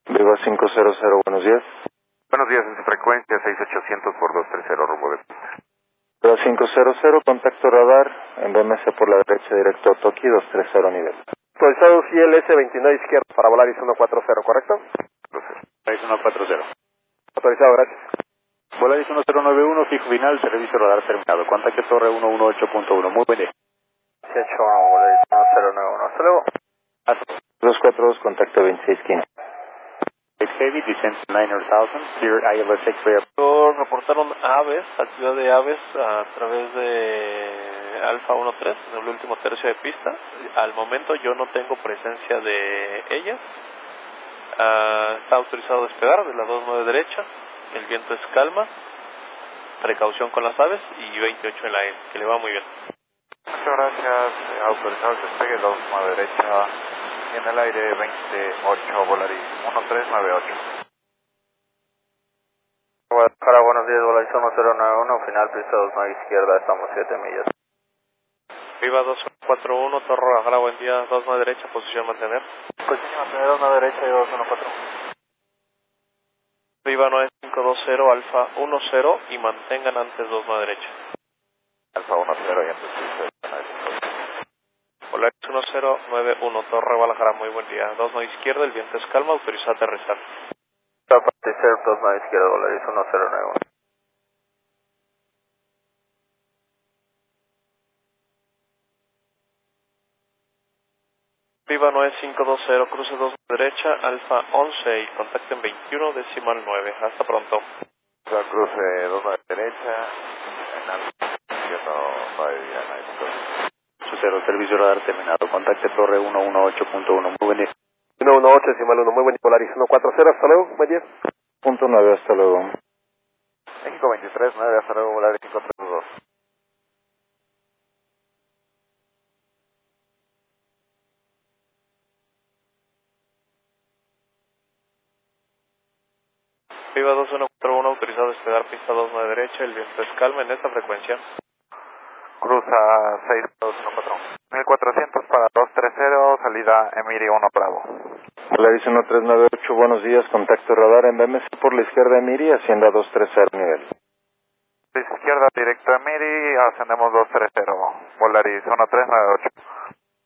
Viva 500, buenos días. Buenos días, en su frecuencia 6800 por 230 rumbo de pista. Viva 500, contacto radar en BMC por la derecha directo a Toki 230 nivel. Autorizado CLS 29 izquierda para Volaris 140, ¿correcto? Volaris 140. Autorizado, gracias. Volaris 1091, fijo final, servicio radar terminado. Contacte torre 118.1. Muy buen día. 18, Volaris 1091. Hasta luego. 242, contacto 2615. Heavy, descent 9000, clear ILS X-ray. Reportaron aves, actividad de aves a través de Alfa 13, en el último tercio de pista. Al momento yo no tengo presencia de ellas. Está autorizado a despegar de la 29 derecha. El viento es calma. Precaución con las aves y 28 en la E, que le va muy bien. Muchas gracias. Autorizado el despegue 29 derecha. En el aire 28, Volaris 1398. Guadalajara, buenos días, Volaris 1091, final pista 29 izquierda, estamos 7 millas. Viva 241, Torre Guadalajara, buen día, 29 derecha, posición mantener. Posición mantener 29 derecha y 214. Viva 9520, Alfa 10 y mantengan antes 29 derecha. Alfa 10 y antes 29. Volaris 1091, Torre Guadalajara, muy buen día. 29 izquierda, el viento es calma, autorizado a aterrizar. Aterrizar 29 izquierda, Volaris 1091. Viva 9520, cruce 2 derecha, Alfa 11 y contacten 21 decimal 9. Hasta pronto. Cruce 29 derecha, en alto, 109. Su servicio radar terminado. Contacte torre 118.1. Muy buen día. 118 decimal 1, muy buen día, Volaris 140, hasta luego, buen día. Punto 9, hasta luego. México 23, 9, hasta luego, Volaris 532. Viva 2141, autorizado a despegar pista 29 derecha, el viento es calma en esta frecuencia. Cruza 6214. 1400 para 230, salida Emiri 1 Bravo. Volaris 1398, buenos días, contacto radar en BMC por la izquierda Emiri, hacienda 230 nivel. De izquierda directo Emiri, ascendemos 230, Volaris 1398.